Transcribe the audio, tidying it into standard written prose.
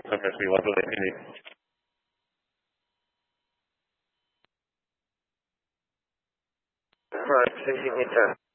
Sempre és igual de definit. Right, 60 meters.